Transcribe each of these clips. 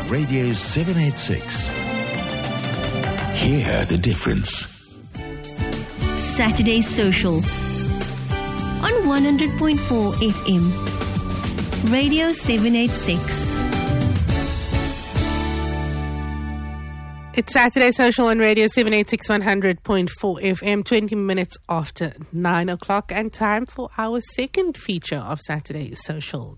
Radio 786. Hear the difference. Saturday Social on 100.4 FM. Radio 786. It's Saturday Social on Radio 786 100.4 FM, 20 minutes after 9 o'clock, and time for our second feature of Saturday Social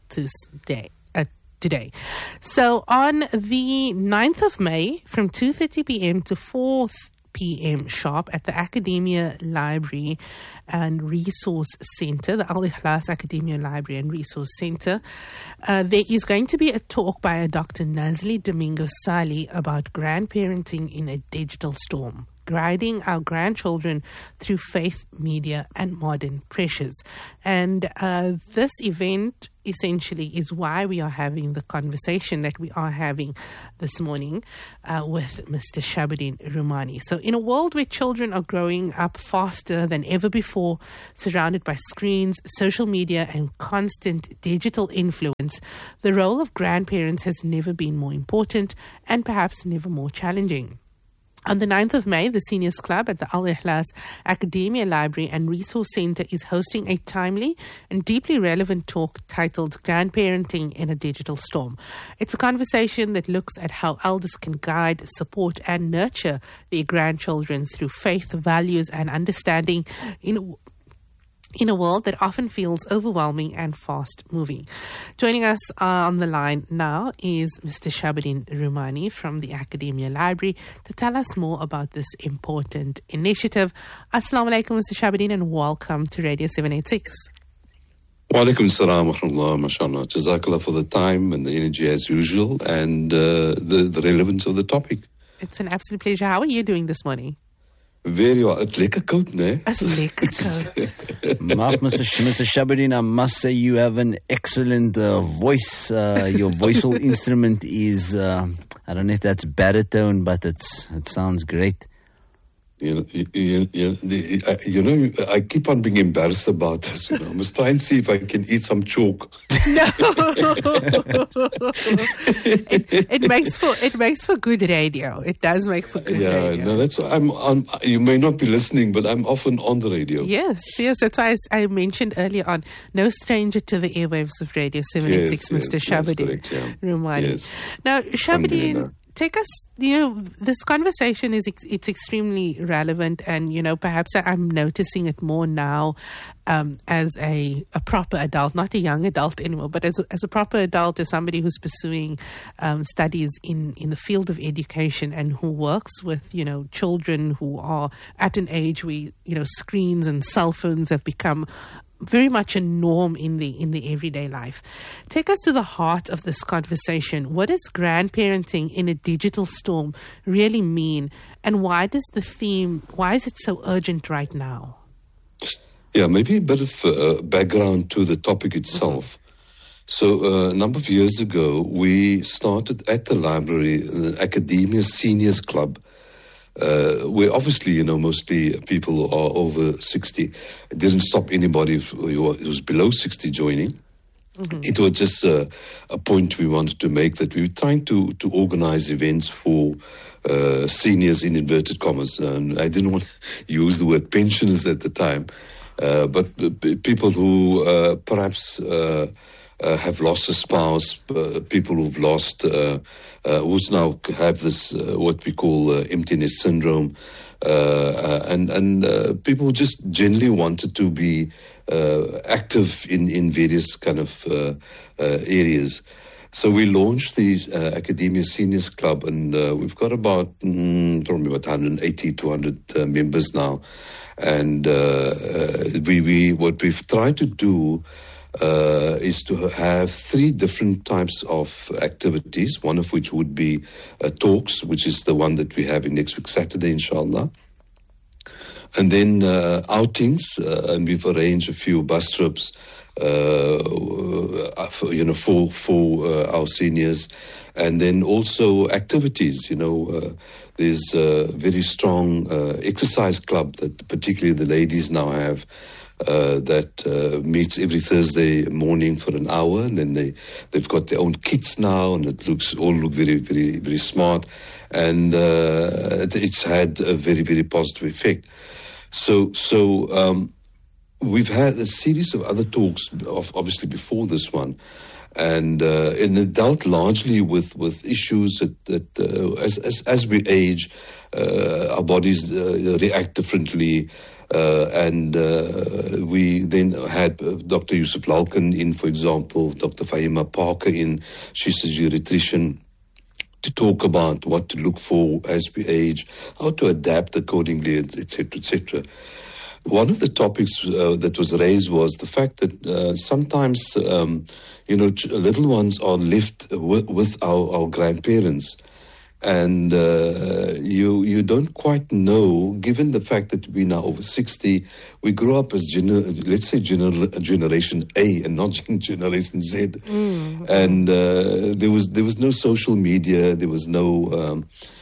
today. So on the 9th of May, from 2:30 p.m. to 4 p.m. sharp at the Academia Library and Resource Center, the Al-Ikhlas Academia Library and Resource Center, there is going to be a talk by a Dr. Nazli Domingo Sali about grandparenting in a digital storm, guiding our grandchildren through faith, media, and modern pressures. And this event essentially is why we are having the conversation that we are having this morning with Mr. Shabuddin Rumani. So in a world where children are growing up faster than ever before, surrounded by screens, social media, and constant digital influence, the role of grandparents has never been more important and perhaps never more challenging. On the 9th of May, the Seniors Club at the Al-Ikhlas Academia Library and Resource Center is hosting a timely and deeply relevant talk titled Grandparenting in a Digital Storm. It's a conversation that looks at how elders can guide, support, and nurture their grandchildren through faith, values, and understanding in a world that often feels overwhelming and fast-moving. Joining us on the line now is Mr. Shabuddin Rumani from the Academia Library to tell us more about this important initiative. Assalamu alaikum, Mr. Shabuddin, and welcome to Radio 786. Wa alaikum salam wa rahmatullah, mashallah. Jazakallah for the time and the energy as usual and the relevance of the topic. It's an absolute pleasure. How are you doing this morning? Very well. It's lekker koud, ne? It's lekker koud. Mr. Shabuddin, I must say you have an excellent voice. Your vocal instrument is, I don't know if that's baritone, but it sounds great. You know, I keep on being embarrassed about this. I must try and see if I can eat some chalk. No, it makes for good radio. It does make for good radio. Yeah, no, that's why I'm on. You may not be listening, but I'm often on the radio. Yes. That's why I mentioned earlier on. No stranger to the airwaves of Radio 786, Mr. Shabuddin Rumani. Yes. Now, Shabuddin, take us, this conversation it's extremely relevant, and, perhaps I'm noticing it more now as a proper adult, not a young adult anymore, but as a proper adult, as somebody who's pursuing studies in the field of education and who works with, children who are at an age where, screens and cell phones have become very much a norm in the everyday life. Take us to the heart of this conversation. What does grandparenting in a digital storm really mean, and why is it so urgent right now? Yeah, maybe a bit of background to the topic itself. So a number of years ago, we started at the library, the Academia Seniors Club, where obviously, mostly people are over 60. It didn't stop anybody who was below 60 joining. Mm-hmm. It was just a point we wanted to make, that we were trying to organize events for seniors in inverted commas. And I didn't want to use the word pensioners at the time, but people who perhaps have lost a spouse, people who've lost, who's now have this, what we call emptiness syndrome, and people who just generally wanted to be active in various kind of areas. So we launched the Academia Seniors Club, and we've got about probably about 180, 200 members now. And what we've tried to do is to have three different types of activities, one of which would be talks, which is the one that we have in next week Saturday, inshallah. And then outings, and we've arranged a few bus trips, for our seniors. And then also activities, there's a very strong exercise club that particularly the ladies now have, that meets every Thursday morning for an hour, and then they've got their own kits now, and it all look very, very, very smart, and it's had a very, very positive effect. So we've had a series of other talks, obviously before this one, and dealt largely with issues that as we age, our bodies react differently. And we then had Dr. Yusuf Lalkan in, for example, Dr. Fahima Parker in. She's a geriatrician, to talk about what to look for as we age, how to adapt accordingly, etc., etc. One of the topics that was raised was the fact that sometimes, little ones are left with our grandparents. And you don't quite know, given the fact that we're now over 60, we grew up as, Generation A and not Generation Z. And there was no social media, there was no...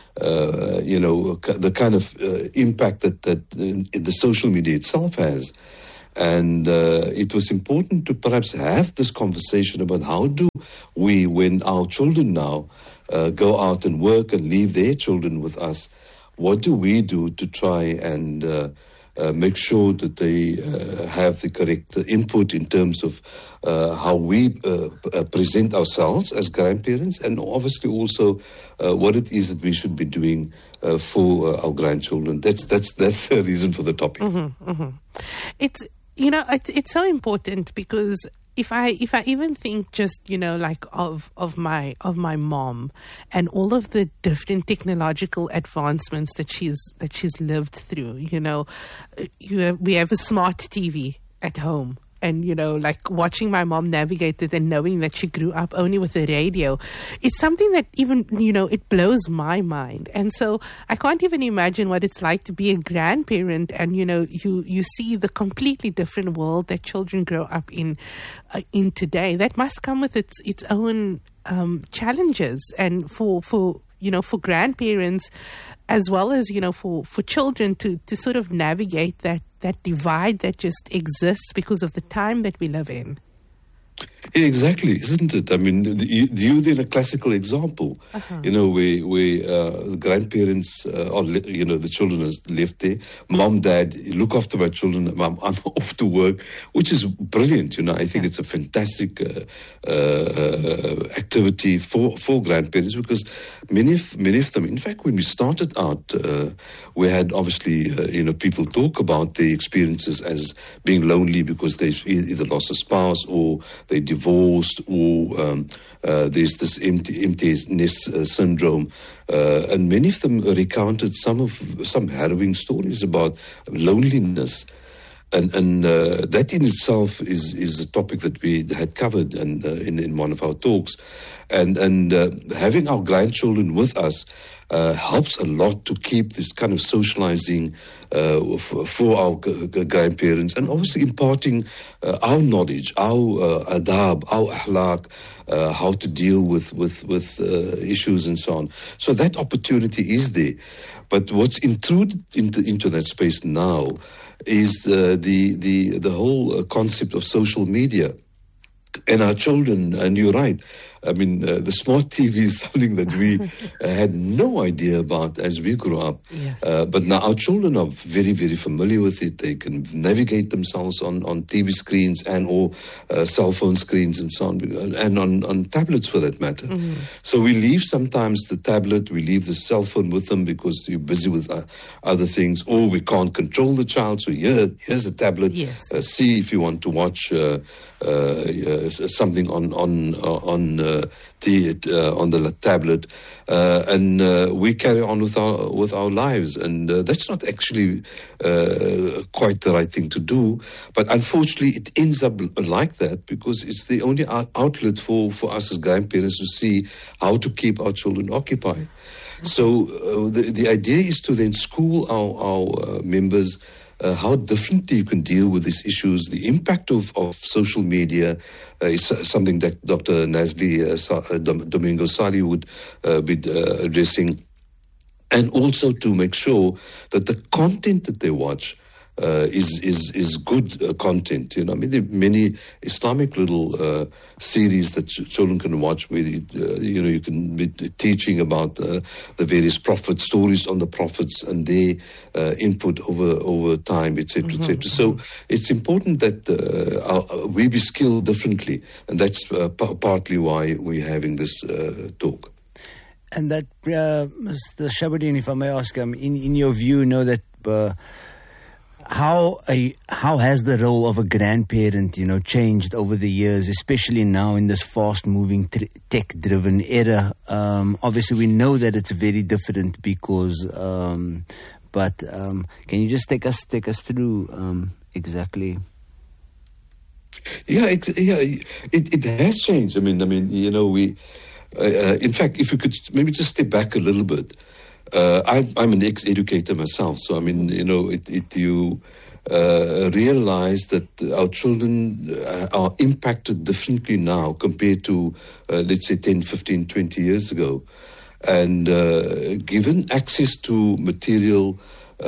the kind of impact that the social media itself has. And it was important to perhaps have this conversation about how do we, when our children now go out and work and leave their children with us, what do we do to try and make sure that they have the correct input in terms of how we present ourselves as grandparents, and obviously also what it is that we should be doing for our grandchildren. That's the reason for the topic. Mm-hmm, mm-hmm. It's so important, because if I even think just, of my mom and all of the different technological advancements that she's lived through, we have a smart TV at home. And, watching my mom navigate it and knowing that she grew up only with the radio, it's something that even, it blows my mind. And so I can't even imagine what it's like to be a grandparent and, you see the completely different world that children grow up in today. That must come with its own challenges. And for grandparents, as well as, for children to sort of navigate that divide that just exists because of the time that we live in. Yeah, exactly, isn't it? I mean, you're then a classical example. Uh-huh. Where grandparents, the children are left there. Mom, dad, look after my children. I'm off to work, which is brilliant. I think it's a fantastic activity for grandparents, because many of them, in fact, when we started out, we had obviously, people talk about their experiences as being lonely because they either lost a spouse or they divorced, or there's this empty nest syndrome, and many of them recounted some harrowing stories about loneliness, and that in itself is a topic that we had covered in one of our talks, and having our grandchildren with us helps a lot to keep this kind of socializing for our grandparents, and obviously imparting our knowledge, our adab, our ahlak, how to deal with issues and so on. So that opportunity is there. But what's intruded into that space now is the whole concept of social media. And our children, and you're right, I mean, the smart TV is something that we had no idea about as we grew up. Yes. But now our children are very, very familiar with it. They can navigate themselves on TV screens and or cell phone screens and so on, and on tablets for that matter. Mm-hmm. So we leave sometimes the tablet, we leave the cell phone with them because you're busy with other things, or we can't control the child. So here's a tablet. Yes. See if you want to watch something on the tablet, and we carry on with our lives, and that's not actually quite the right thing to do. But unfortunately, it ends up like that because it's the only outlet for us as grandparents to see how to keep our children occupied. So the idea is to then school our members how differently you can deal with these issues. The impact of social media is something that Dr. Nazli Domingo Sali would be addressing. And also to make sure that the content that they watch is good content. You know, I mean, there are many Islamic little series that children can watch where you can be teaching about the various prophets, stories on the prophets and their input over time, etc., etc. So it's important that we be skilled differently, and that's partly why we're having this talk. And that, Mr. Shabadeen, if I may ask, in your view, that how has the role of a grandparent, changed over the years, especially now in this fast-moving, tech-driven era? Obviously, we know that it's very different because, but can you just take us through exactly? Yeah, it has changed. I mean, we. In fact, if you could maybe just step back a little bit, I'm an ex-educator myself, so I mean, you realize that our children are impacted differently now compared to, let's say, 10, 15, 20 years ago, and given access to material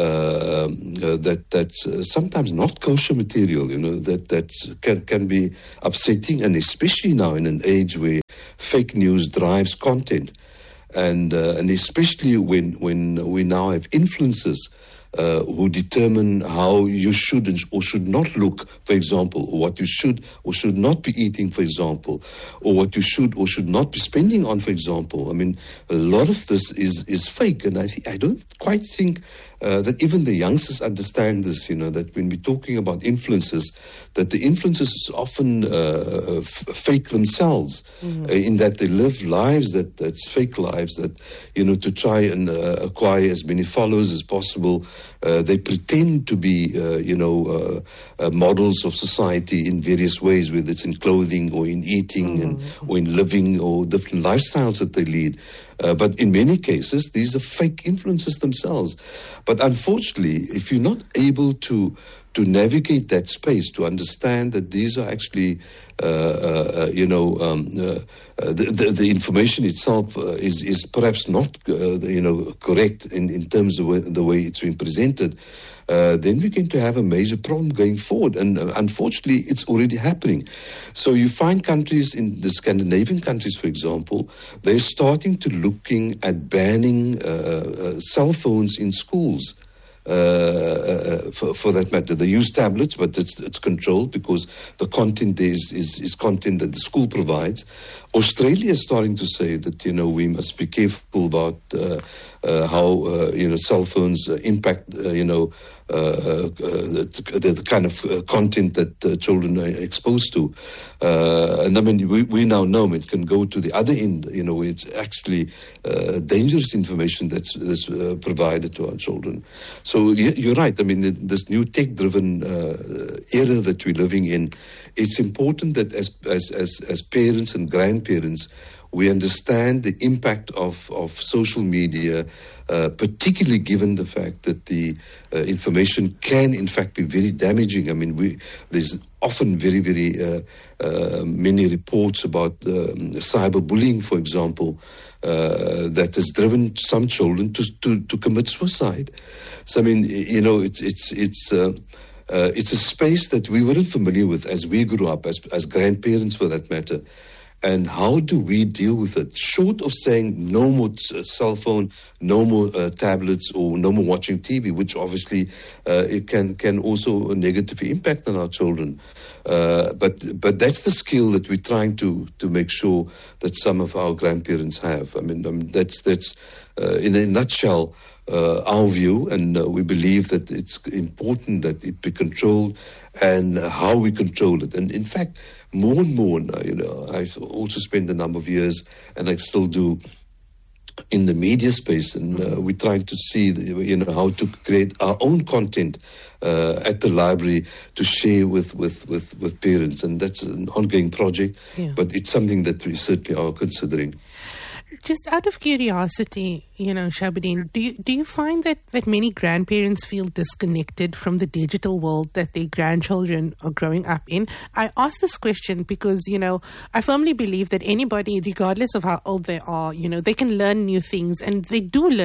that's sometimes not kosher material, that can be upsetting, and especially now in an age where fake news drives content, and especially when we now have influencers who determine how you should or should not look, for example, or what you should or should not be eating, for example, or what you should or should not be spending on, for example. I mean, a lot of this is fake, and I don't quite think that even the youngsters understand this, that when we're talking about influencers, that the influencers often fake themselves, in that they live lives that's fake lives, that, to try and acquire as many followers as possible. They pretend to be, models of society in various ways, whether it's in clothing or in eating or in living or different lifestyles that they lead. But in many cases, these are fake influences themselves. But unfortunately, if you're not able to navigate that space, to understand that these are actually, the information itself is perhaps not, correct in terms of the way it's been presented, then we're going to have a major problem going forward. And unfortunately, it's already happening. So you find countries, in the Scandinavian countries, for example, they're starting to looking at banning cell phones in schools. For that matter, they use tablets, but it's controlled because the content there is content that the school provides. Australia is starting to say that we must be careful about how cell phones impact the kind of content that children are exposed to, and I mean we now know it can go to the other end. Where it's actually dangerous information that's provided to our children. So you're right. I mean, this new tech-driven era that we're living in, it's important that as parents and grandparents, we understand the impact of social media, particularly given the fact that the information can, in fact, be very damaging. I mean, there's often very, very many reports about cyberbullying, for example, that has driven some children to commit suicide. So, I mean, it's a space that we weren't familiar with as we grew up, as grandparents, for that matter. And how do we deal with it? Short of saying no more cell phone, no more tablets, or no more watching TV, which obviously it can also negatively impact on our children. But that's the skill that we're trying to make sure that some of our grandparents have. I mean, that's in a nutshell our view, and we believe that it's important that it be controlled and how we control it. And in fact, more and more now, I've also spent a number of years, and I still do, in the media space, and we're trying to see, how to create our own content at the library to share with parents, and that's an ongoing project. Yeah. But it's something that we certainly are considering. Just out of curiosity, Shabadeen, do you find that many grandparents feel disconnected from the digital world that their grandchildren are growing up in? I ask this question because, I firmly believe that anybody, regardless of how old they are, they can learn new things, and they do learn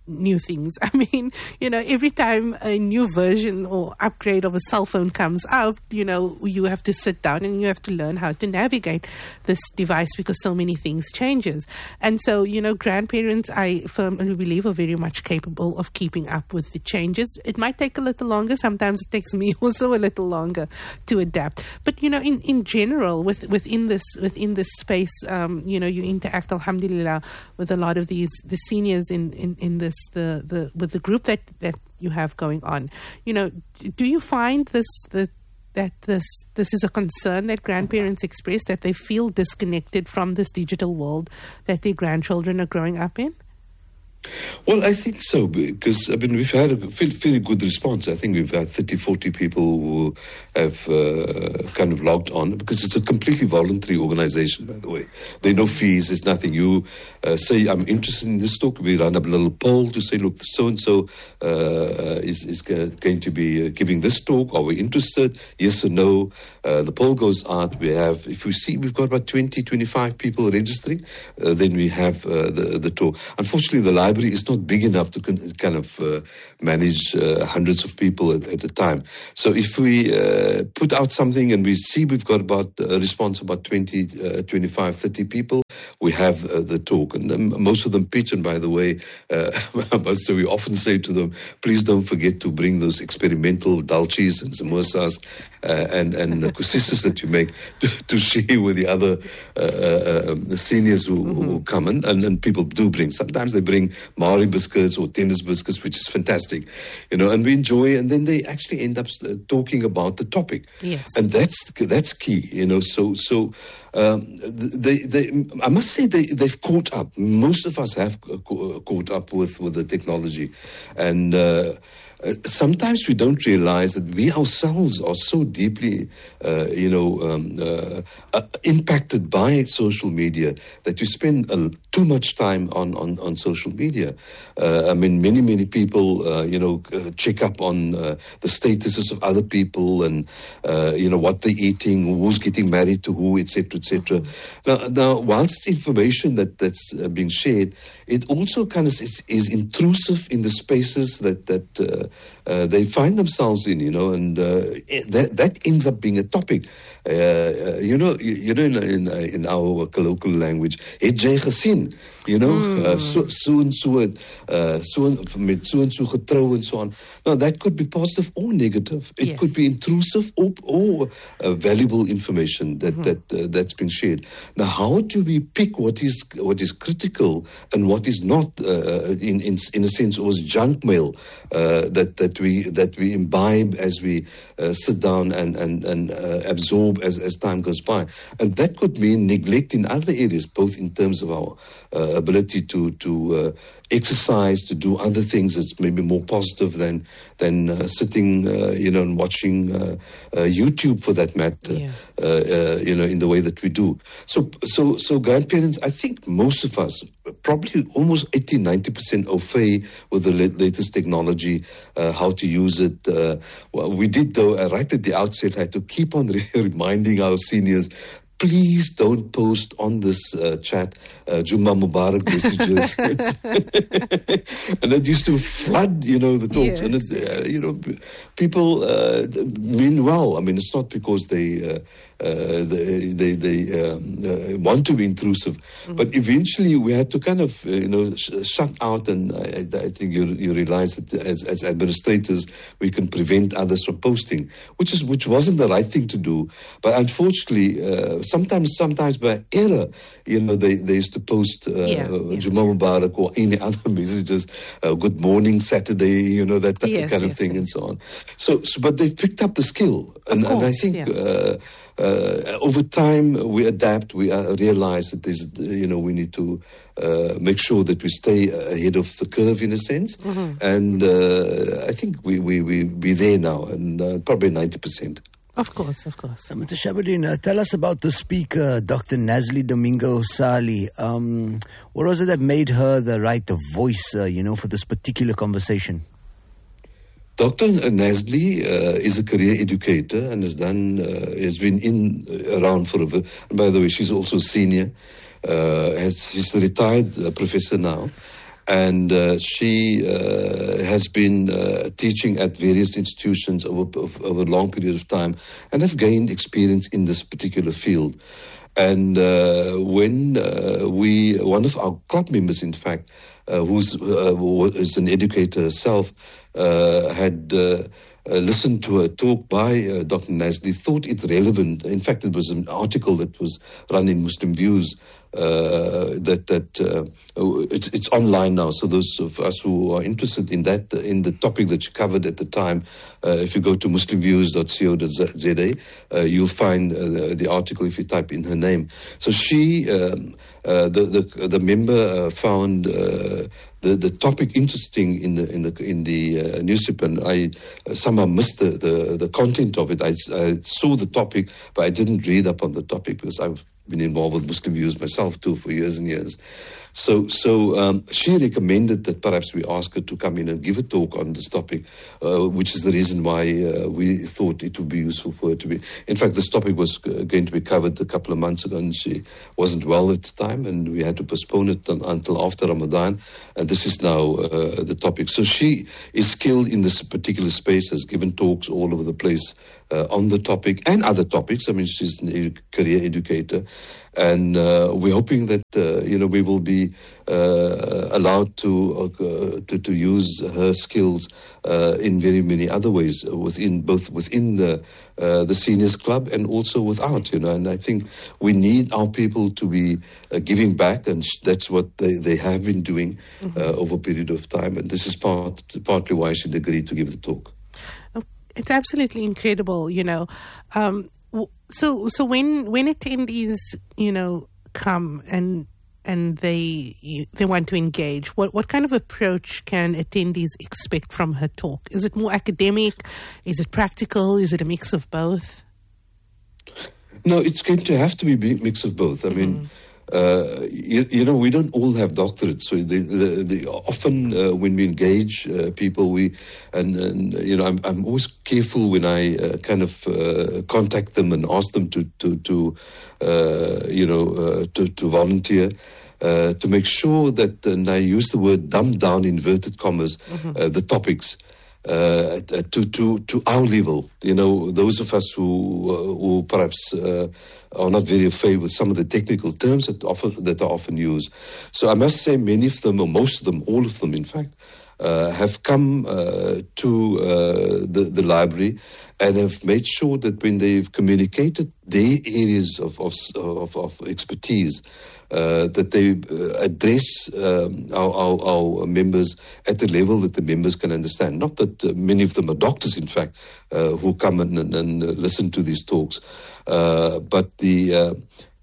new things. I mean, every time a new version or upgrade of a cell phone comes out, you have to sit down and you have to learn how to navigate this device because so many things changes. And so, grandparents, I firmly believe, are very much capable of keeping up with the changes. It might take a little longer. Sometimes it takes me also a little longer to adapt. But, in general, within this space, you interact, alhamdulillah, with a lot of the seniors in this, with the group that you have going on. Do you find that this is a concern that grandparents express, that they feel disconnected from this digital world that their grandchildren are growing up in? Well, I think so, because we've had a very good response. I think we've had 30, 40 people who have kind of logged on, because it's a completely voluntary organization, by the way. There are no fees, there's nothing. You say, I'm interested in this talk. We run up a little poll to say, look, so-and-so is going to be giving this talk. Are we interested? Yes or no? The poll goes out. If we see we've got about 20, 25 people registering, then we have the talk. Unfortunately, the library is not big enough to kind of manage hundreds of people at a time. So if we put out something and we see we've got about a response about 20, 25, 30 people, we have the talk. And most of them pitch. And by the way, so we often say to them, please don't forget to bring those experimental dalchis and samosas and kusisas that you make to share with the other the seniors who come in. And people do bring. Sometimes they bring Maori biscuits or tennis biscuits, which is fantastic, and we enjoy. And then they actually end up talking about the topic. Yes. And that's key, So I must say they've caught up. Most of us have caught up with the technology, and sometimes we don't realize that we ourselves are so deeply, impacted by social media that we spend too much time on social media. Many people, check up on the statuses of other people and, what they're eating, who's getting married to who, etc., etc. Now, whilst it's information that's being shared, it also kind of is intrusive in the spaces that they find themselves in, and that ends up being a topic. In our colloquial language, het jy gesien? So and so met so and so getrou and so on. Now that could be positive or negative. It could be intrusive or valuable information that's been shared. Now, how do we pick what is critical and what is not? In a sense, was junk mail that we imbibe as we sit down and absorb as time goes by, and that could mean neglect in other areas, both in terms of our ability to exercise, to do other things that's maybe more positive than sitting, and watching YouTube for that matter, in the way that we do. So grandparents, I think most of us, probably almost 80-90% au fait with the latest technology, how to use it. We did, though, right at the outset, I had to keep on reminding our seniors, please don't post on this chat Juma Mubarak messages. And it used to flood, the talks. Yes. And, people mean well. I mean, it's not because they want to be intrusive. But eventually we had to kind of, shut out. And I think you realize that as administrators, we can prevent others from posting, which wasn't the right thing to do. But unfortunately, sometimes by error, they used to post Juma Mubarak or any other messages, good morning Saturday, that kind of thing, and so on. So, but they've picked up the skill, and I think over time we adapt. We realize that there's, we need to make sure that we stay ahead of the curve in a sense, and I think we're there now, and probably 90%. Of course. Mr. Shabadeen, tell us about the speaker, Dr. Nazli Domingo Sali. What was it that made her the right voice, for this particular conversation? Dr. Nazli is a career educator and has been around for and by the way, she's also a senior. She's a retired professor now. And she has been teaching at various institutions over a long period of time and have gained experience in this particular field. And when one of our club members, in fact, who's is an educator herself, had listened to a talk by Dr. Nazli, thought it relevant. In fact, it was an article that was run in Muslim Views. It's online now. So those of us who are interested in that, in the topic that she covered at the time, if you go to muslimviews.co.za, you'll find the article if you type in her name. So she, the member, found the topic interesting in the newspaper, and I somehow missed the content of it. I saw the topic, but I didn't read up on the topic because I've been involved with Muslim Views myself too for years and years. So she recommended that perhaps we ask her to come in and give a talk on this topic, which is the reason why we thought it would be useful for her to be. In fact, this topic was going to be covered a couple of months ago, and she wasn't well at the time, and we had to postpone it until after Ramadan, and this is now the topic. So she is skilled in this particular space, has given talks all over the place on the topic and other topics. I mean, she's a career educator. And we're hoping that we will be allowed to use her skills in very many other ways within the seniors club and also without. And I think we need our people to be giving back, and that's what they have been doing over a period of time. And this is partly why she agreed to give the talk. It's absolutely incredible, So when attendees, come and they want to engage, what kind of approach can attendees expect from her talk? Is it more academic? Is it practical? Is it a mix of both? No, it's going to have to be a mix of both. I mean, we don't all have doctorates, so they often when we engage people, I'm always careful when I contact them and ask them to volunteer. To make sure that, and I use the word dumb down, inverted commas, the topics to our level. Those of us who perhaps are not very familiar with some of the technical terms that are often used. So I must say many of them, or most of them, all of them in fact, have come to the library and have made sure that when they've communicated their areas of expertise, that they address our members at the level that the members can understand. Not that many of them are doctors, in fact, who come and listen to these talks, but the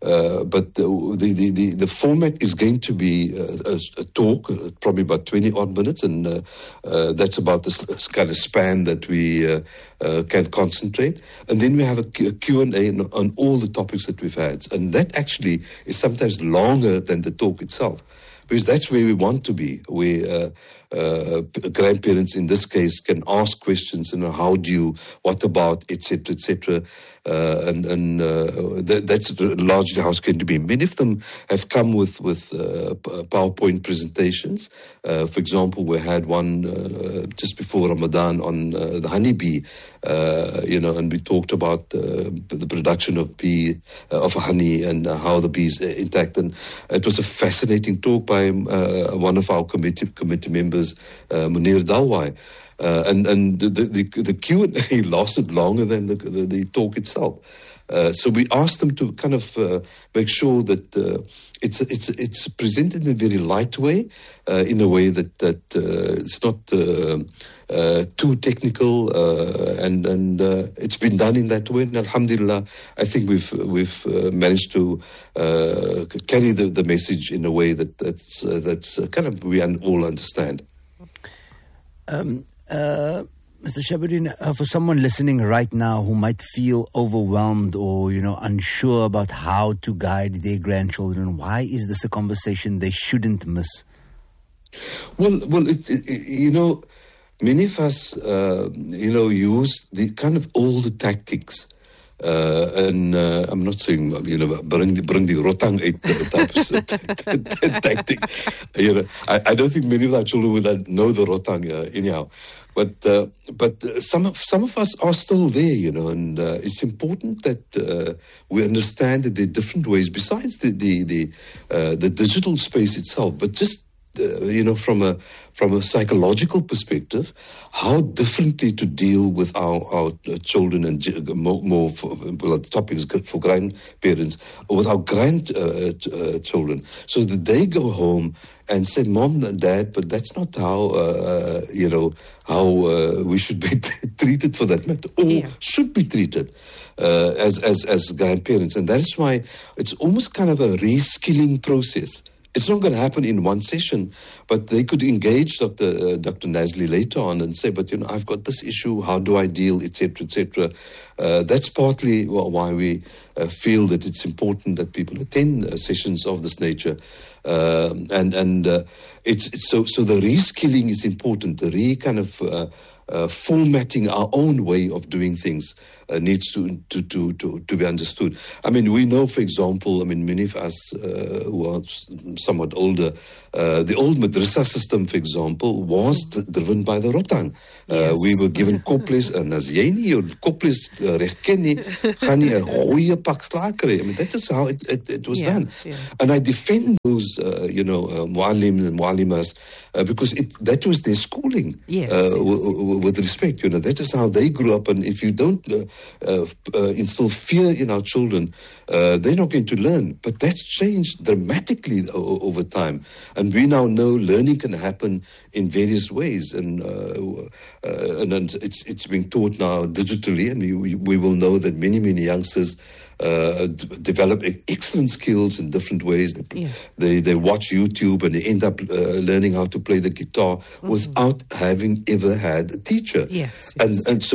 format is going to be a talk, probably about 20 odd minutes, and that's about this kind of span that we can concentrate. And then we have a Q&A on all the topics that we've had. And that actually is sometimes longer than the talk itself, because that's where we want to be, where grandparents in this case can ask questions, how do you, what about, etc., etc. That's largely how it's going to be. Many of them have come with PowerPoint presentations. For example, we had one just before Ramadan on the honeybee, and we talked about the production of honey and how the bees interact. And it was a fascinating talk by one of our committee members, Munir Dalwai. And the Q&A lasted longer than the talk itself. So we asked them to kind of make sure that it's presented in a very light way, in a way that it's not too technical, and it's been done in that way. And alhamdulillah, I think we've managed to carry the message in a way that's kind of we all understand. Mr. Shahabuddin, for someone listening right now who might feel overwhelmed or, unsure about how to guide their grandchildren, why is this a conversation they shouldn't miss? Well, many of us, use the kind of all the tactics And I'm not saying, bring the rotang type tactic. I don't think many of our children would know the rotang anyhow. But some of us are still there, and it's important that we understand that there are different ways besides the digital space itself, but just from a psychological perspective, how differently to deal with our children and more the topic is for grandparents, or with our grandchildren, so that they go home and say, Mom and Dad, but that's not how how we should be treated for that matter, or should be treated as grandparents. And that is why it's almost kind of a reskilling process. It's not going to happen in one session, but they could engage Dr. Nasli later on and say, but I've got this issue, how do I deal, etc., etc. That's partly why we feel that it's important that people attend sessions of this nature. It's so the reskilling is important. The kind of formatting our own way of doing things needs to be understood. I mean, we know, for example, many of us who are somewhat older, the old madrasa system, for example, was driven by the rotang. We were given koples, en as jy nie jou koples reg ken nie, gaan jy 'n goeie pak slaag kry. That is how it was done. Yeah. And I defend those, muallim and muallimas, because that was their schooling. With respect, that is how they grew up. And if you don't instill fear in our children, they're not going to learn. But that's changed dramatically over time. And we now know learning can happen in various ways. And it's being taught now digitally. And we will know that many youngsters develop excellent skills in different ways. They watch YouTube and they end up learning how to play the guitar without having ever had a teacher. And so